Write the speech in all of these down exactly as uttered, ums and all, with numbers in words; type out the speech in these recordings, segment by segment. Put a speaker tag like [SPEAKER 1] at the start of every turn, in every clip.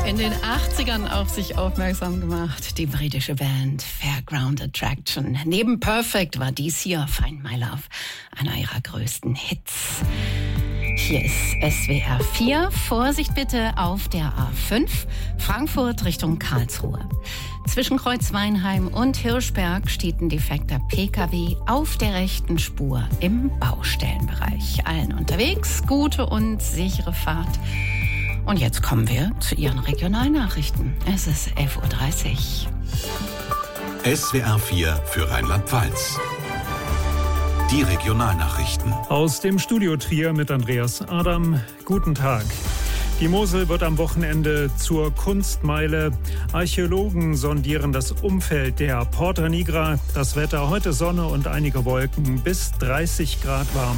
[SPEAKER 1] in den achtzigern auf sich aufmerksam gemacht. Die britische Band Fairground Attraction. Neben Perfect war dies hier Find My Love, einer ihrer größten Hits. Hier ist S W R vier. Vorsicht bitte auf der A fünf, Frankfurt Richtung Karlsruhe. Zwischen Kreuzweinheim und Hirschberg steht ein defekter P K W auf der rechten Spur im Baustellenbereich. Allen unterwegs, gute und sichere Fahrt. Und jetzt kommen wir zu Ihren Regionalnachrichten. Es ist elf Uhr dreißig.
[SPEAKER 2] S W R vier für Rheinland-Pfalz. Die Regionalnachrichten.
[SPEAKER 3] Aus dem Studio Trier mit Andreas Adam. Guten Tag. Die Mosel wird am Wochenende zur Kunstmeile. Archäologen sondieren das Umfeld der Porta Nigra. Das Wetter heute Sonne und einige Wolken, bis dreißig Grad warm.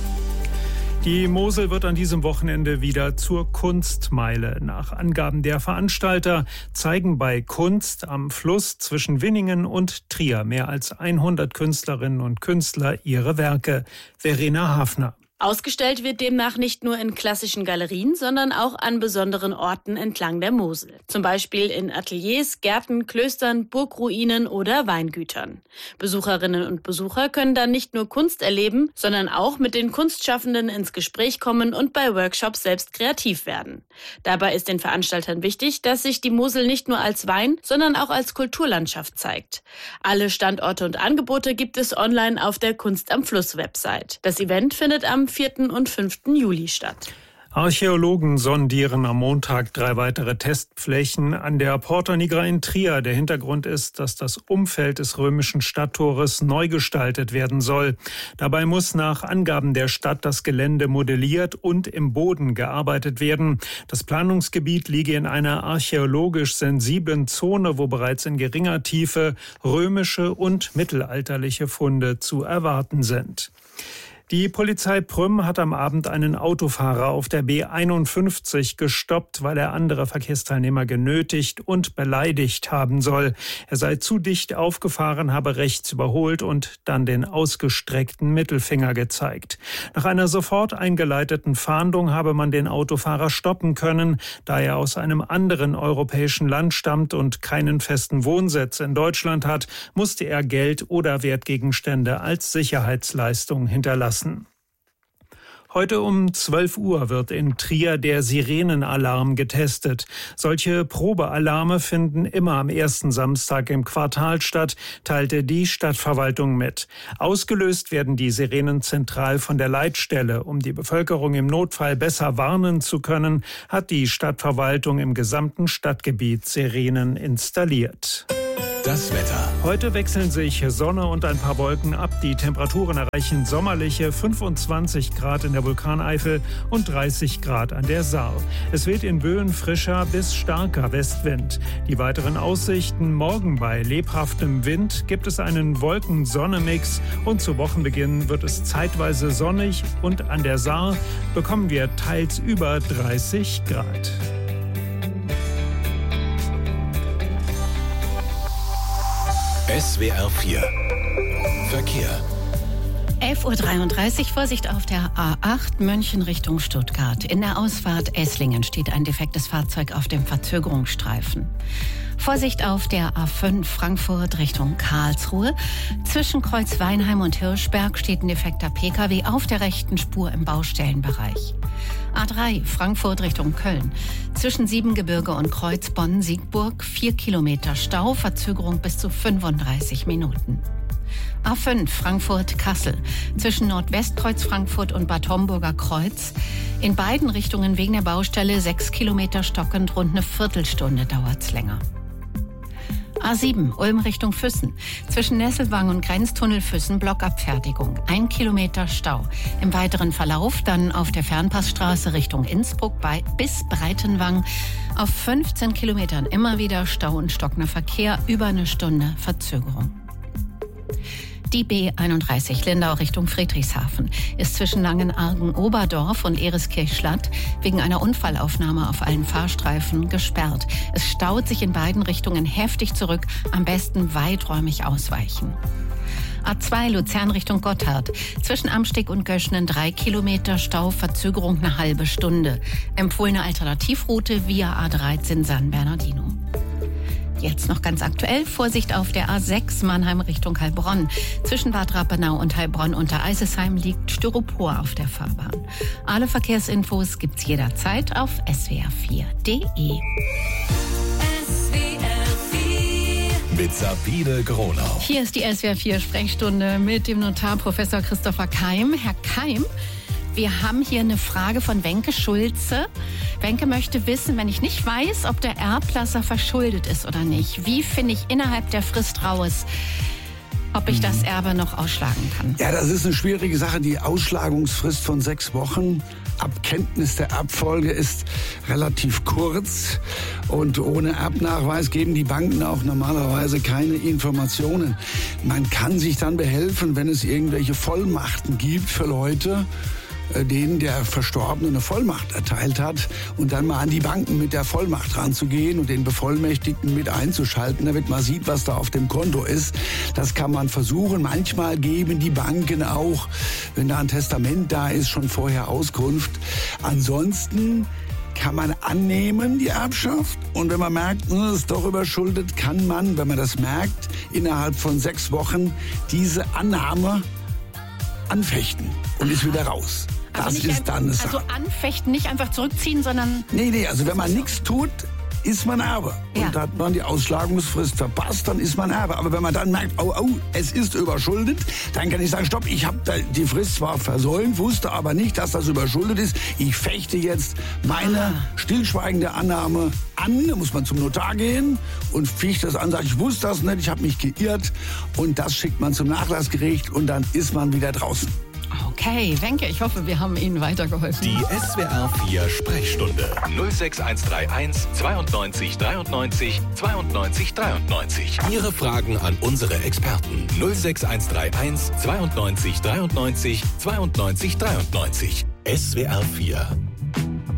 [SPEAKER 3] Die Mosel wird an diesem Wochenende wieder zur Kunstmeile. Nach Angaben der Veranstalter zeigen bei Kunst am Fluss zwischen Winningen und Trier mehr als hundert Künstlerinnen und Künstler ihre Werke. Verena Hafner.
[SPEAKER 4] Ausgestellt wird demnach nicht nur in klassischen Galerien, sondern auch an besonderen Orten entlang der Mosel. Zum Beispiel in Ateliers, Gärten, Klöstern, Burgruinen oder Weingütern. Besucherinnen und Besucher können dann nicht nur Kunst erleben, sondern auch mit den Kunstschaffenden ins Gespräch kommen und bei Workshops selbst kreativ werden. Dabei ist den Veranstaltern wichtig, dass sich die Mosel nicht nur als Wein, sondern auch als Kulturlandschaft zeigt. Alle Standorte und Angebote gibt es online auf der Kunst am Fluss-Website. Das Event findet am vierten und fünften Juli statt.
[SPEAKER 3] Archäologen sondieren am Montag drei weitere Testflächen an der Porta Nigra in Trier. Der Hintergrund ist, dass das Umfeld des römischen Stadttores neu gestaltet werden soll. Dabei muss nach Angaben der Stadt das Gelände modelliert und im Boden gearbeitet werden. Das Planungsgebiet liege in einer archäologisch sensiblen Zone, wo bereits in geringer Tiefe römische und mittelalterliche Funde zu erwarten sind. Die Polizei Prüm hat am Abend einen Autofahrer auf der B einundfünfzig gestoppt, weil er andere Verkehrsteilnehmer genötigt und beleidigt haben soll. Er sei zu dicht aufgefahren, habe rechts überholt und dann den ausgestreckten Mittelfinger gezeigt. Nach einer sofort eingeleiteten Fahndung habe man den Autofahrer stoppen können. Da er aus einem anderen europäischen Land stammt und keinen festen Wohnsitz in Deutschland hat, musste er Geld oder Wertgegenstände als Sicherheitsleistung hinterlassen. Heute um zwölf Uhr wird in Trier der Sirenenalarm getestet. Solche Probealarme finden immer am ersten Samstag im Quartal statt, teilte die Stadtverwaltung mit. Ausgelöst werden die Sirenen zentral von der Leitstelle. Um die Bevölkerung im Notfall besser warnen zu können, hat die Stadtverwaltung im gesamten Stadtgebiet Sirenen installiert.
[SPEAKER 2] Das Wetter.
[SPEAKER 3] Heute wechseln sich Sonne und ein paar Wolken ab. Die Temperaturen erreichen sommerliche fünfundzwanzig Grad in der Vulkaneifel und dreißig Grad an der Saar. Es weht in Böen frischer bis starker Westwind. Die weiteren Aussichten: morgen bei lebhaftem Wind gibt es einen Wolken-Sonne-Mix und zu Wochenbeginn wird es zeitweise sonnig und an der Saar bekommen wir teils über dreißig Grad.
[SPEAKER 2] S W R vier Verkehr.
[SPEAKER 1] elf Uhr dreiunddreißig, Vorsicht auf der A acht, München Richtung Stuttgart. In der Ausfahrt Esslingen steht ein defektes Fahrzeug auf dem Verzögerungsstreifen. Vorsicht auf der A fünf, Frankfurt Richtung Karlsruhe. Zwischen Kreuzweinheim und Hirschberg steht ein defekter P K W auf der rechten Spur im Baustellenbereich. A drei, Frankfurt Richtung Köln. Zwischen Siebengebirge und Kreuz Bonn-Siegburg vier Kilometer Stau, Verzögerung bis zu fünfunddreißig Minuten. A fünf, Frankfurt-Kassel. Zwischen Nordwestkreuz Frankfurt und Bad Homburger Kreuz. In beiden Richtungen wegen der Baustelle sechs Kilometer stockend, rund eine Viertelstunde dauert's länger. A sieben, Ulm Richtung Füssen. Zwischen Nesselwang und Grenztunnel Füssen Blockabfertigung. Ein Kilometer Stau. Im weiteren Verlauf dann auf der Fernpassstraße Richtung Innsbruck bei bis Breitenwang. Auf fünfzehn Kilometern immer wieder Stau und stockender Verkehr. Über eine Stunde Verzögerung. Die B einunddreißig Lindau Richtung Friedrichshafen ist zwischen Langenargen-Oberdorf und Ereskirch-Schlatt wegen einer Unfallaufnahme auf allen Fahrstreifen gesperrt. Es staut sich in beiden Richtungen heftig zurück, am besten weiträumig ausweichen. A zwei Luzern Richtung Gotthard. Zwischen Amsteg und Göschnen drei Kilometer Stau, Verzögerung eine halbe Stunde. Empfohlene Alternativroute via A dreizehn San Bernardino. Jetzt noch ganz aktuell, Vorsicht auf der A sechs Mannheim Richtung Heilbronn. Zwischen Bad Rappenau und Heilbronn unter Eisesheim liegt Styropor auf der Fahrbahn. Alle Verkehrsinfos gibt's jederzeit auf S W R vier Punkt de.
[SPEAKER 2] Mit Sabine Gronau.
[SPEAKER 1] Hier ist die S W R vier Sprechstunde mit dem Notar Professor Christopher Keim. Herr Keim, wir haben hier eine Frage von Wenke Schulze. Wenke möchte wissen, wenn ich nicht weiß, ob der Erblasser verschuldet ist oder nicht, wie finde ich innerhalb der Frist raus, ob ich das Erbe noch ausschlagen kann?
[SPEAKER 5] Ja, das ist eine schwierige Sache. Die Ausschlagungsfrist von sechs Wochen ab Kenntnis der Erbfolge ist relativ kurz. Und ohne Erbnachweis geben die Banken auch normalerweise keine Informationen. Man kann sich dann behelfen, wenn es irgendwelche Vollmachten gibt für Leute, denen der Verstorbene eine Vollmacht erteilt hat, und dann mal an die Banken mit der Vollmacht ranzugehen und den Bevollmächtigten mit einzuschalten, damit man sieht, was da auf dem Konto ist. Das kann man versuchen. Manchmal geben die Banken auch, wenn da ein Testament da ist, schon vorher Auskunft. Ansonsten kann man annehmen, die Erbschaft. Und wenn man merkt, es ist doch überschuldet, kann man, wenn man das merkt, innerhalb von sechs Wochen diese Annahme anfechten und ist wieder raus. Das
[SPEAKER 1] also
[SPEAKER 5] ist dann eine Sache.
[SPEAKER 1] Also anfechten, nicht einfach zurückziehen, sondern...
[SPEAKER 5] Nee, nee, also wenn man nichts tut, ist man Erbe.
[SPEAKER 1] Ja.
[SPEAKER 5] Und hat man die Ausschlagungsfrist verpasst, dann ist man Erbe. Aber wenn man dann merkt, oh, oh, es ist überschuldet, dann kann ich sagen, stopp, ich habe die Frist zwar versäumt, wusste aber nicht, dass das überschuldet ist. Ich fechte jetzt meine ah. stillschweigende Annahme an. Da muss man zum Notar gehen und ficht das an, sagt, ich wusste das nicht, ich habe mich geirrt. Und das schickt man zum Nachlassgericht und dann ist man wieder draußen.
[SPEAKER 1] Okay, Wenke, ich hoffe, wir haben Ihnen weitergeholfen.
[SPEAKER 2] Die S W R vier Sprechstunde null sechs eins drei eins zweiundneunzig dreiundneunzig zweiundneunzig dreiundneunzig. Ihre Fragen an unsere Experten null sechs eins drei eins zweiundneunzig dreiundneunzig zweiundneunzig dreiundneunzig. S W R vier